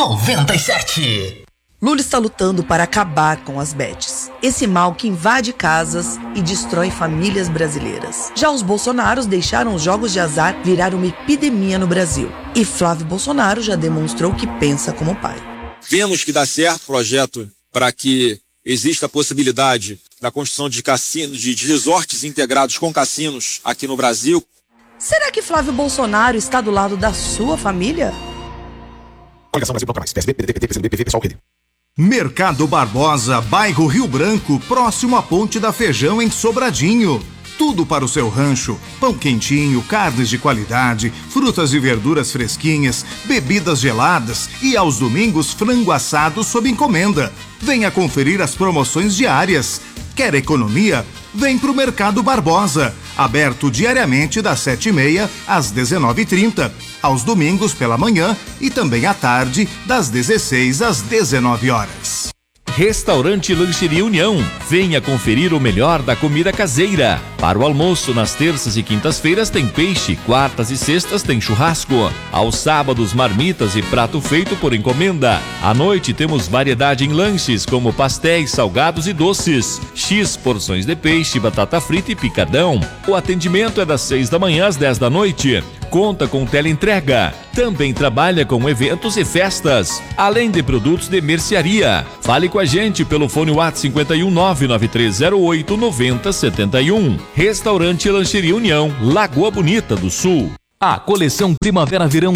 97. Lula está lutando para acabar com as bets, esse mal que invade casas e destrói famílias brasileiras. Já os Bolsonaros deixaram os jogos de azar virar uma epidemia no Brasil. E Flávio Bolsonaro já demonstrou que pensa como pai. Vemos que dá certo o projeto para que exista a possibilidade da construção de cassinos, de resorts integrados com cassinos aqui no Brasil. Será que Flávio Bolsonaro está do lado da sua família? Coligação Brasil, PSB, PDT, PT, PCdoB, PV, PSOL, Rede. Mercado Barbosa, bairro Rio Branco, próximo à Ponte da Feijão, em Sobradinho. Tudo para o seu rancho: pão quentinho, carnes de qualidade, frutas e verduras fresquinhas, bebidas geladas e aos domingos frango assado sob encomenda. Venha conferir as promoções diárias. Quer economia? Vem pro Mercado Barbosa, aberto diariamente das 7h30 às 19h30, aos domingos pela manhã e também à tarde das 16 às 19 horas. Restaurante Lancheria União. Venha conferir o melhor da comida caseira. Para o almoço, nas terças e quintas-feiras tem peixe, quartas e sextas tem churrasco. Aos sábados, marmitas e prato feito por encomenda. À noite temos variedade em lanches, como pastéis, salgados e doces. X porções de peixe, batata frita e picadão. O atendimento é das 6 da manhã às 10 da noite. Conta com teleentrega. Também trabalha com eventos e festas, além de produtos de mercearia. Fale com a gente pelo fone WhatsApp 51 99308 9071. Restaurante Lancheria União, Lagoa Bonita do Sul. A coleção Primavera-Verão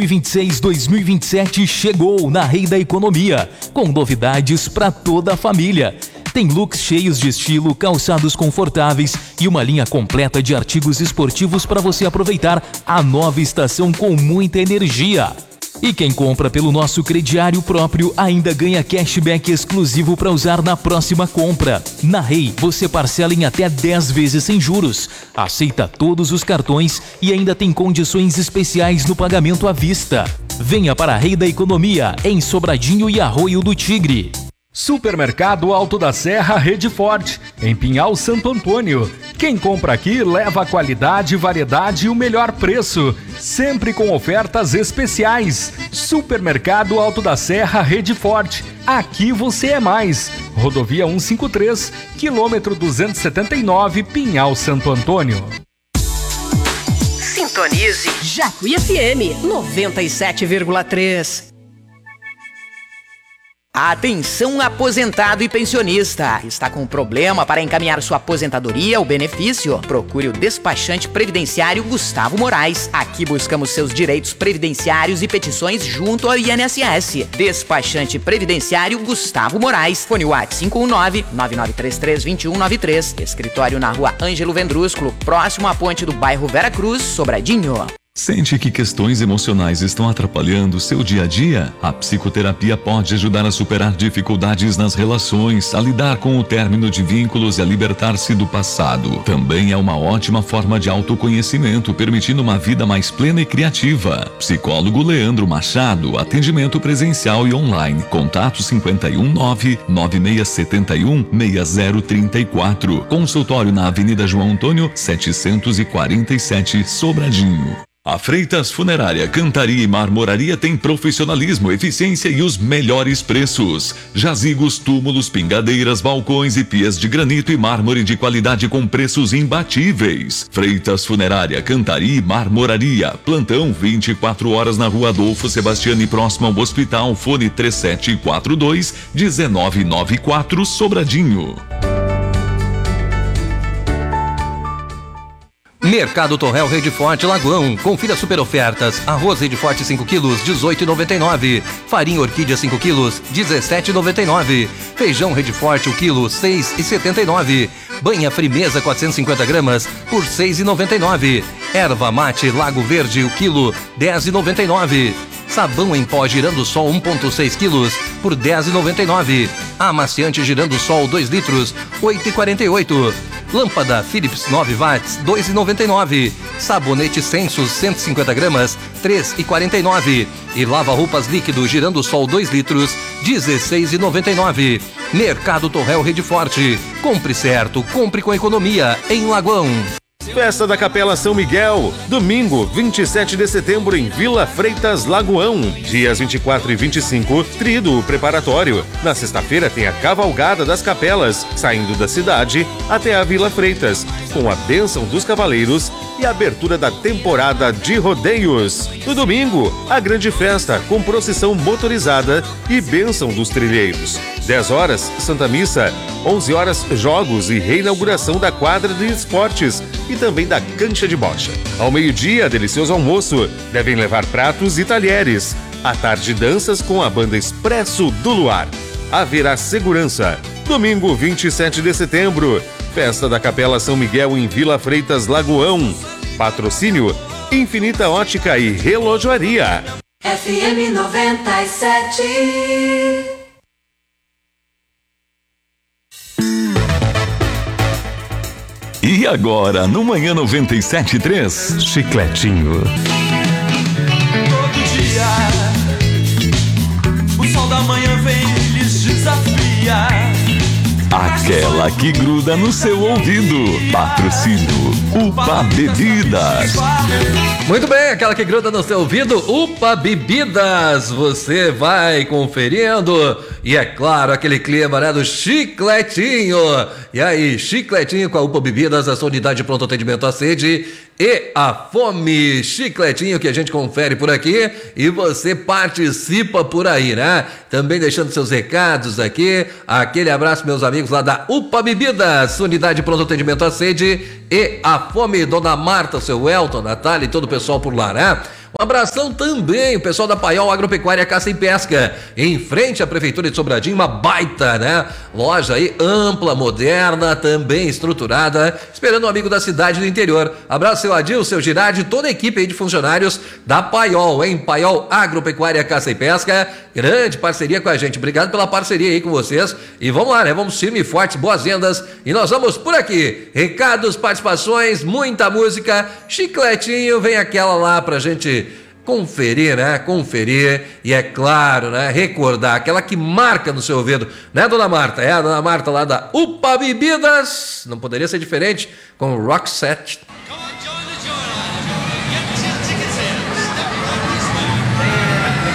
2026-2027 chegou na Rei da Economia, com novidades para toda a família. Tem looks cheios de estilo, calçados confortáveis e uma linha completa de artigos esportivos para você aproveitar a nova estação com muita energia. E quem compra pelo nosso crediário próprio ainda ganha cashback exclusivo para usar na próxima compra. Na Rei, você parcela em até 10 vezes sem juros, aceita todos os cartões e ainda tem condições especiais no pagamento à vista. Venha para a Rei da Economia, em Sobradinho e Arroio do Tigre. Supermercado Alto da Serra Rede Forte, em Pinhal Santo Antônio. Quem compra aqui leva qualidade, variedade e o melhor preço, sempre com ofertas especiais. Supermercado Alto da Serra Rede Forte, aqui você é mais. Rodovia 153, quilômetro 279, Pinhal Santo Antônio. Sintonize Jacuí FM 97,3. Atenção, aposentado e pensionista. Está com problema para encaminhar sua aposentadoria ou benefício? Procure o despachante previdenciário Gustavo Moraes. Aqui buscamos seus direitos previdenciários e petições junto ao INSS. Despachante previdenciário Gustavo Moraes. Fone WhatsApp 519-9933-2193. Escritório na Rua Ângelo Vendrúsculo, próximo à ponte do bairro Vera Cruz, Sobradinho. Sente que questões emocionais estão atrapalhando seu dia a dia? A psicoterapia pode ajudar a superar dificuldades nas relações, a lidar com o término de vínculos e a libertar-se do passado. Também é uma ótima forma de autoconhecimento, permitindo uma vida mais plena e criativa. Psicólogo Leandro Machado, atendimento presencial e online. Contato 519-9671-6034. Consultório na Avenida João Antônio, 747, Sobradinho. A Freitas Funerária, Cantaria e Marmoraria tem profissionalismo, eficiência e os melhores preços. Jazigos, túmulos, pingadeiras, balcões e pias de granito e mármore de qualidade com preços imbatíveis. Freitas Funerária, Cantaria e Marmoraria. Plantão 24 horas na Rua Adolfo Sebastiani, próximo ao hospital. Fone 3742-1994, Sobradinho. Mercado Torrel Rede Forte Lagoão. Confira super ofertas. Arroz Rede Forte 5 quilos, R$18,99. Farinha Orquídea 5 quilos, R$17,99. Feijão Rede Forte o quilo, R$6,79. Banha Frimeza 450 gramas por R$6,99. Erva Mate Lago Verde o quilo, R$10,99. Sabão em pó Girando Sol 1,6 quilos por R$10,99. Amaciante Girando Sol 2 litros, R$8,48. Lâmpada Philips 9 watts, R$2,99. Sabonete Sensus 150 gramas, R$3,49. E lava-roupas líquido Girando Sol 2 litros, R$16,99. Mercado Torrel Rede Forte. Compre certo, compre com economia, em Lagoão. Festa da Capela São Miguel, domingo 27 de setembro em Vila Freitas, Lagoão. Dias 24 e 25, trido preparatório. Na sexta-feira tem a Cavalgada das Capelas, saindo da cidade até a Vila Freitas, com a bênção dos cavaleiros e a abertura da temporada de rodeios. No domingo, a grande festa com procissão motorizada e bênção dos trilheiros. 10 horas, Santa Missa. 11 horas, jogos e reinauguração da quadra de esportes e também da cancha de bocha. Ao meio-dia, delicioso almoço. Devem levar pratos e talheres. À tarde, danças com a banda Expresso do Luar. Haverá segurança. Domingo, 27 de setembro. Festa da Capela São Miguel em Vila Freitas, Lagoão. Patrocínio Infinita Ótica e Relojoaria. FM 97. E agora, no Manhã 97.3, Chicletinho. Todo dia, o sol da manhã vem e lhes desafia. Aquela que gruda no seu ouvido. Patrocínio UPA Bebidas. Muito bem, aquela que gruda no seu ouvido, UPA Bebidas. Você vai conferindo. E é claro, aquele clima, né, do Chicletinho. E aí, Chicletinho com a UPA Bebidas, a sua unidade de pronto atendimento à sede e à fome. Chicletinho que a gente confere por aqui e você participa por aí, né? Também deixando seus recados aqui. Aquele abraço, meus amigos lá da UPA Bebidas, sua unidade de pronto atendimento à sede e à fome. Dona Marta, seu Elton, Natália e todo o pessoal por lá, né? Um abração também, o pessoal da Paiol Agropecuária, Caça e Pesca, em frente à Prefeitura de Sobradinho, uma baita, né? Loja aí ampla, moderna, também estruturada, esperando um amigo da cidade do interior. Abraço, seu Adil, seu Girardi, toda a equipe aí de funcionários da Paiol, hein? Paiol Agropecuária, Caça e Pesca, grande parceria com a gente. Obrigado pela parceria aí com vocês. E vamos lá, né? Vamos firme e forte, boas vendas. E nós vamos por aqui. Recados, participações, muita música. Chicletinho, vem aquela lá pra gente conferir, né? Conferir e, é claro, né? Recordar, aquela que marca no seu ouvido, né, Dona Marta? É a Dona Marta lá da UPA Bebidas, não poderia ser diferente, com o Rock Set.